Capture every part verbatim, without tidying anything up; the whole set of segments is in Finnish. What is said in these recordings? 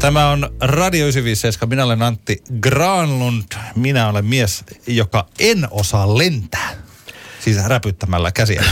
Tämä on Radio yhdeksänsataaviisikymmentäseitsemän. Minä olen Antti Granlund. Minä olen mies, joka en osaa lentää. Siis räpyttämällä käsiä.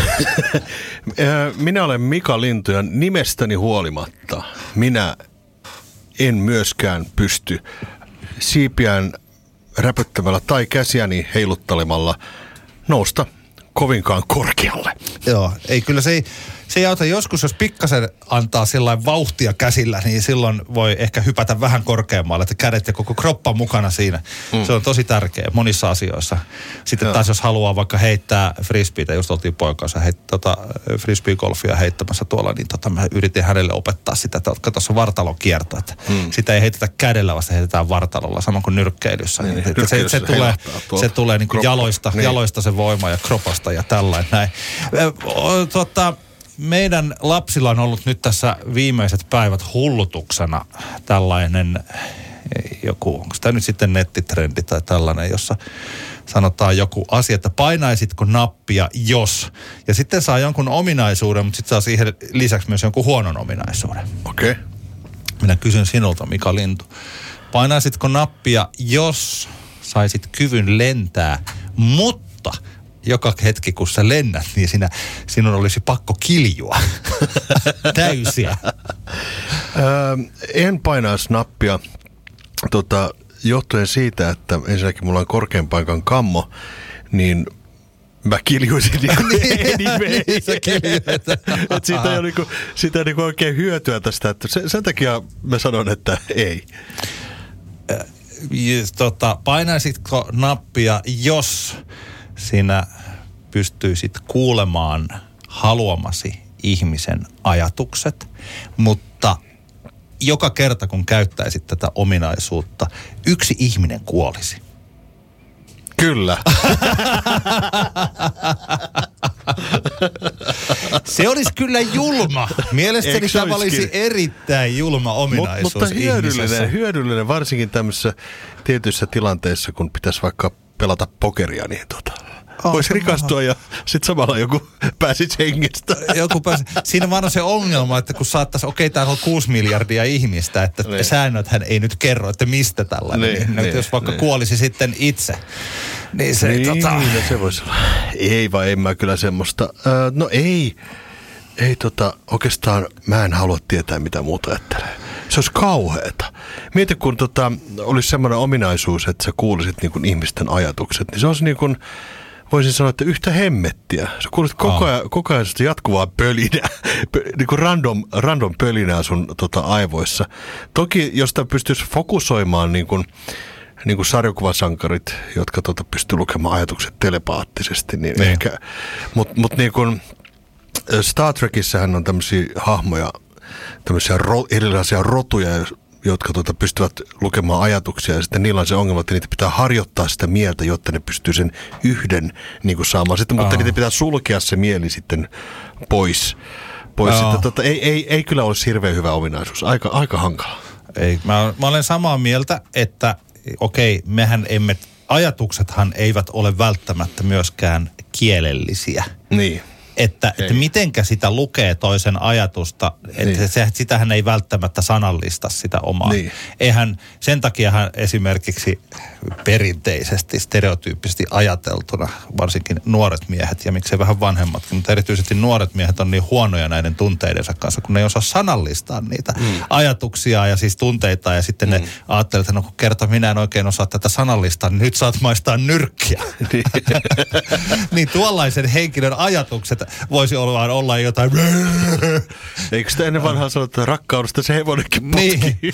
Minä olen Mika Lintu ja nimestäni huolimatta minä en myöskään pysty siipiään räpyttämällä tai käsiäni heiluttelemalla nousta kovinkaan korkealle. Joo, ei kyllä se ei, se ei auta. Joskus, jos pikkasen antaa sellainen vauhtia käsillä, niin silloin voi ehkä hypätä vähän korkeammalle, että kädet ja koko kroppa mukana siinä. Mm. Se on tosi tärkeä monissa asioissa. Sitten Joo. taas jos haluaa vaikka heittää frisbeitä, just oltiin poikansa heit, tota, frisbee-golfia heittämässä tuolla, niin tota, mä yritin hänelle opettaa sitä, että tuossa vartalon kierto, että mm. sitä ei heitetä kädellä, vaan sitä heitetään vartalolla, samoin kuin nyrkkeilyssä. Niin, niin, se, se, tulee, se tulee niin kuin jaloista, niin. jaloista se voima ja kropasta ja tällainen näin. Tuota, meidän lapsilla on ollut nyt tässä viimeiset päivät hullutuksena tällainen joku, onko tämä nyt sitten nettitrendi tai tällainen, jossa sanotaan joku asia, että painaisitko nappia, jos. Ja sitten saa jonkun ominaisuuden, mutta sitten saa siihen lisäksi myös jonkun huonon ominaisuuden. Okei. Okay. Minä kysyn sinulta, Mika Lintu. Painaisitko nappia, jos saisit kyvyn lentää, mutta joka hetki, kun sä lennät, niin sinä, sinun olisi pakko kiljua täysiä. Öö, en painaisi nappia tota, johtuen siitä, että ensinnäkin mulla on korkean paikan kammo, niin mä kiljuisin niin kuin anyway. Että siitä ei ole niinku, siitä ei niinku oikein hyötyä tästä. Että sen, sen takia mä sanon, että ei. Äh, tota, painaisitko nappia, jos sinä pystyisit kuulemaan haluamasi ihmisen ajatukset, mutta joka kerta kun käyttäisit tätä ominaisuutta, yksi ihminen kuolisi? Kyllä. Se olisi kyllä julma. Mielestäni tämä olisi erittäin julma ominaisuus. Mut, mutta hyödyllinen, hyödyllinen, varsinkin tämmöisissä tietyissä tilanteissa, kun pitäisi vaikka pelata pokeria, niin tota, oh, voisi rikastua ja sitten samalla joku pääsisi hengestä. Joku pääsi. Siinä vaan on se ongelma, että kun saattaisi, okei, okay, täällä on kuusi miljardia ihmistä, että niin. säännöthän ei nyt kerro, että mistä tällainen. Niin, niin, jos vaikka niin. kuolisi sitten itse, niin se niin, tota... Niin, se voisi olla. Ei vaan, en mä kyllä semmoista. Öö, no ei, ei tota, oikeastaan mä en halua tietää, mitä muuta ajattelee. Se olisi kauheeta. Mieti, kun tota, olisi semmoinen ominaisuus, että sä kuulisit niin kuin ihmisten ajatukset, niin se olisi niin kuin, voisin sanoa, että yhtä hemmettiä. Sä kuulisit koko ajan, koko ajan jatkuvaa pölinää, niin kuin random, random pölinää sun tota, aivoissa. Toki, jos tämä pystyisi fokusoimaan niin kuin, niin kuin sarjakuvasankarit, jotka tota, pystyy lukemaan ajatukset telepaattisesti, niin niin. ehkä, mutta mut niin kuin Star Trekissähän on tämmöisiä hahmoja, tämmöisiä ro, erilaisia rotuja, jotka tuota, pystyvät lukemaan ajatuksia, ja sitten niillä on se ongelma, että niitä pitää harjoittaa sitä mieltä, jotta ne pystyy sen yhden niin kuin saamaan. Sitten, mutta niitä pitää sulkea se mieli sitten pois. pois. Sitten, tuota, ei, ei, ei kyllä olisi hirveän hyvä ominaisuus. Aika, aika hankala. Ei, mä, mä olen samaa mieltä, että okei, mehän emme, ajatuksethan eivät ole välttämättä myöskään kielellisiä. Niin. Että, että mitenkä sitä lukee toisen ajatusta, että niin. se, sitähän ei välttämättä sanallista sitä omaa. Niin. Eihän, sen takiahan esimerkiksi perinteisesti, stereotyyppisesti ajateltuna, varsinkin nuoret miehet ja miksei vähän vanhemmatkin, mutta erityisesti nuoret miehet on niin huonoja näiden tunteidensa kanssa, kun ne ei osaa sanallistaa niitä mm. ajatuksia ja siis tunteita ja sitten mm. ne ajattelee, että no kun kerta minä en oikein osaa tätä sanallistaa, niin nyt saat maistaa nyrkkiä. Niin, niin tuollaisen henkilön ajatukset voisi olla, olla jotain. Eikö sitä ennen vanhaa sanottu, että rakkaudesta se hevonenkin potki? Niin.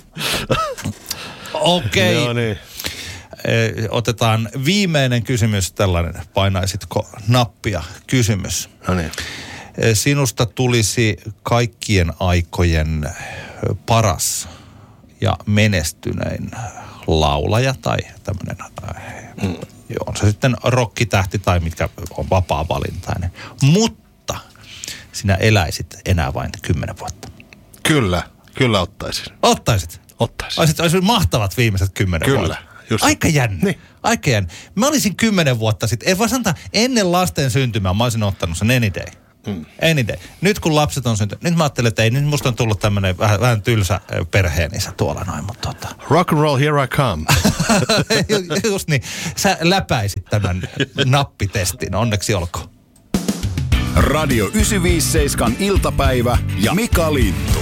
Okei. Okay. Niin. Otetaan viimeinen kysymys, tällainen. Painaisitko nappia? Kysymys. No niin. Sinusta tulisi kaikkien aikojen paras ja menestynein laulaja tai tämmöinen, mm. on se sitten rokkitähti tai mitkä on vapaa-valintainen. Mutta sinä eläisit enää vain kymmenen vuotta. Kyllä, kyllä ottaisin. Ottaisit? Ottaisin. Olisit, olisit mahtavat viimeiset kymmenen kyllä, vuotta. Just Aika jännä. Niin. Aika jännä. Mä olisin kymmenen vuotta sitten, ei vaan sanotaan, ennen lasten syntymää mä olisin ottanut sen any day. Hmm. Any day. Nyt kun lapset on syntynyt, nyt mä ajattelen, että ei, nyt musta on tullut tämmönen vähän, vähän tylsä perheenisä tuolla noin, mutta tota. Rock and roll, here I come. Just niin. Sä läpäisit tämän nappitestin, onneksi olkoon. Radio yhdeksänsataaviisikymmentäseitsemän iltapäivä ja Mika Lintu.